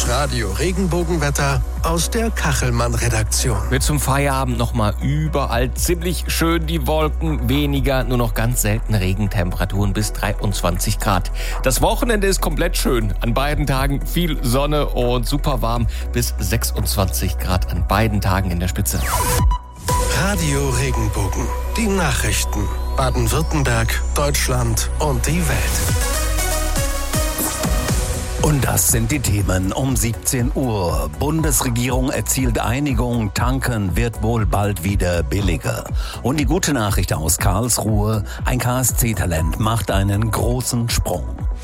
Radio Regenbogenwetter aus der Kachelmann-Redaktion. Wird zum Feierabend nochmal überall ziemlich schön die Wolken, weniger, nur noch ganz selten Regentemperaturen bis 23 Grad. Das Wochenende ist komplett schön. An beiden Tagen viel Sonne und super warm bis 26 Grad an beiden Tagen in der Spitze. Radio Regenbogen, die Nachrichten. Baden-Württemberg, Deutschland und die Welt. Und das sind die Themen um 17 Uhr. Bundesregierung erzielt Einigung, tanken wird wohl bald wieder billiger. Und die gute Nachricht aus Karlsruhe, ein KSC-Talent macht einen großen Sprung.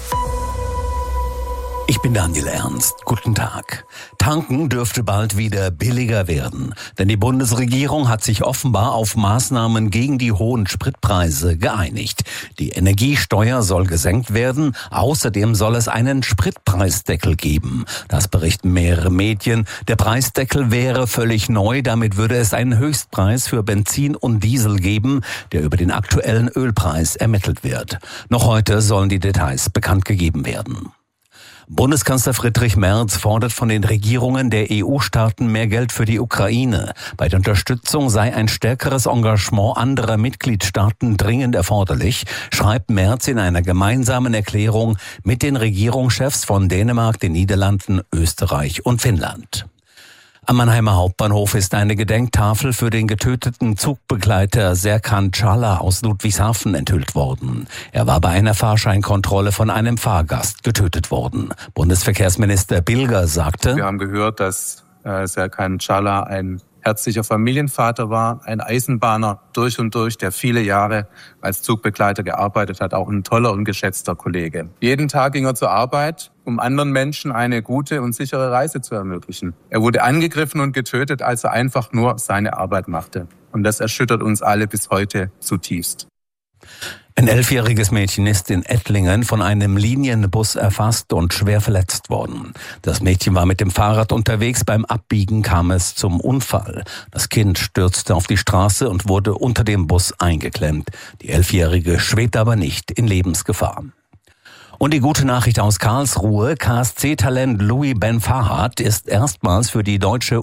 Ich bin Daniel Ernst. Guten Tag. Tanken dürfte bald wieder billiger werden, denn die Bundesregierung hat sich offenbar auf Maßnahmen gegen die hohen Spritpreise geeinigt. Die Energiesteuer soll gesenkt werden, außerdem soll es einen Spritpreisdeckel geben. Das berichten mehrere Medien. Der Preisdeckel wäre völlig neu, damit würde es einen Höchstpreis für Benzin und Diesel geben, der über den aktuellen Ölpreis ermittelt wird. Noch heute sollen die Details bekannt gegeben werden. Bundeskanzler Friedrich Merz fordert von den Regierungen der EU-Staaten mehr Geld für die Ukraine. Bei der Unterstützung sei ein stärkeres Engagement anderer Mitgliedstaaten dringend erforderlich, schreibt Merz in einer gemeinsamen Erklärung mit den Regierungschefs von Dänemark, den Niederlanden, Österreich und Finnland. Am Mannheimer Hauptbahnhof ist eine Gedenktafel für den getöteten Zugbegleiter Serkan Çağlar aus Ludwigshafen enthüllt worden. Er war bei einer Fahrscheinkontrolle von einem Fahrgast getötet worden. Bundesverkehrsminister Bilger sagte: Wir haben gehört, dass Serkan Çağlar ein herzlicher Familienvater war, ein Eisenbahner durch und durch, der viele Jahre als Zugbegleiter gearbeitet hat, auch ein toller und geschätzter Kollege. Jeden Tag ging er zur Arbeit, um anderen Menschen eine gute und sichere Reise zu ermöglichen. Er wurde angegriffen und getötet, als er einfach nur seine Arbeit machte. Und das erschüttert uns alle bis heute zutiefst. Ein 11-jähriges Mädchen ist in Ettlingen von einem Linienbus erfasst und schwer verletzt worden. Das Mädchen war mit dem Fahrrad unterwegs, beim Abbiegen kam es zum Unfall. Das Kind stürzte auf die Straße und wurde unter dem Bus eingeklemmt. Die 11-jährige schwebt aber nicht in Lebensgefahr. Und die gute Nachricht aus Karlsruhe, KSC-Talent Louis Ben Farhat ist erstmals für die deutsche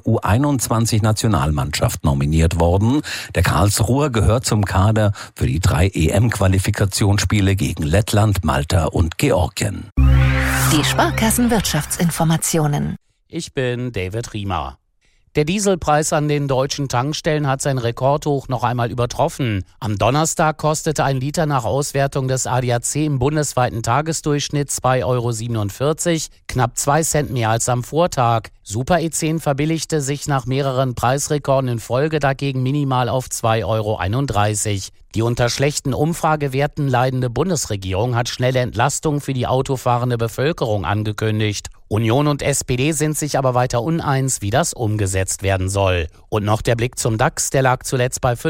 U21-Nationalmannschaft nominiert worden. Der Karlsruher gehört zum Kader für die 3 EM-Qualifikationsspiele gegen Lettland, Malta und Georgien. Die Sparkassen-Wirtschaftsinformationen. Ich bin David Riemer. Der Dieselpreis an den deutschen Tankstellen hat sein Rekordhoch noch einmal übertroffen. Am Donnerstag kostete ein Liter nach Auswertung des ADAC im bundesweiten Tagesdurchschnitt 2,47 €, knapp 2 Cent mehr als am Vortag. Super E10 verbilligte sich nach mehreren Preisrekorden in Folge dagegen minimal auf 2,31 €. Die unter schlechten Umfragewerten leidende Bundesregierung hat schnelle Entlastung für die autofahrende Bevölkerung angekündigt. Union und SPD sind sich aber weiter uneins, wie das umgesetzt werden soll. Und noch der Blick zum DAX, der lag zuletzt bei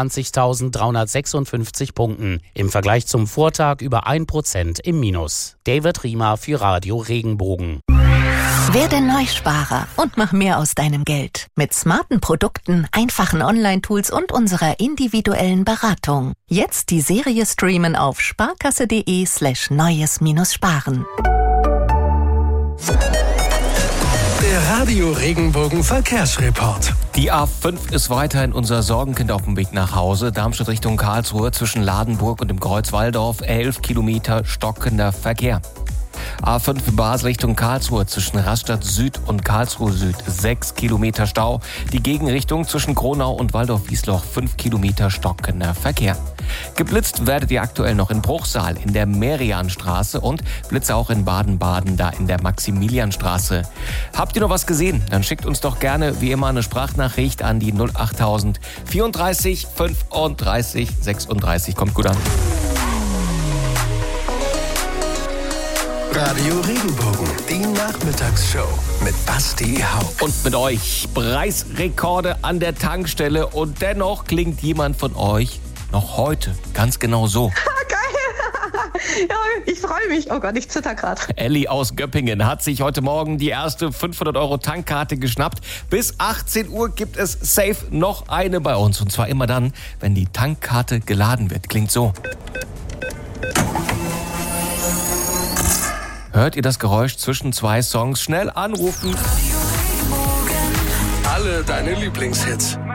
25.356 Punkten. Im Vergleich zum Vortag über 1% im Minus. David Riemer für Radio Regenbogen. Werde Neusparer und mach mehr aus deinem Geld. Mit smarten Produkten, einfachen Online-Tools und unserer individuellen Beratung. Jetzt die Serie streamen auf sparkasse.de/neues-sparen. Der Radio Regenbogen Verkehrsreport. Die A5 ist weiterhin unser Sorgenkind auf dem Weg nach Hause. Darmstadt Richtung Karlsruhe zwischen Ladenburg und dem Kreuz Walldorf 11 Kilometer stockender Verkehr. A5 Basel Richtung Karlsruhe zwischen Rastatt Süd und Karlsruhe Süd 6 Kilometer Stau. Die Gegenrichtung zwischen Kronau und Waldorf-Wiesloch 5 Kilometer stockender Verkehr. Geblitzt werdet ihr aktuell noch in Bruchsal in der Merianstraße und Blitze auch in Baden-Baden, da in der Maximilianstraße. Habt ihr noch was gesehen? Dann schickt uns doch gerne wie immer eine Sprachnachricht an die 08000 34 35 36. Kommt gut an. Radio Regenbogen, die Nachmittagsshow mit Basti Hauck. Und mit euch Preisrekorde an der Tankstelle und dennoch klingt jemand von euch noch heute ganz genau so. Geil! Ja, ich freue mich. Oh Gott, ich zitter gerade. Elli aus Göppingen hat sich heute Morgen die erste 500 € Tankkarte geschnappt. Bis 18 Uhr gibt es safe noch eine bei uns. Und zwar immer dann, wenn die Tankkarte geladen wird. Klingt so. Hört ihr das Geräusch zwischen 2 Songs? Schnell anrufen. Alle deine Lieblingshits.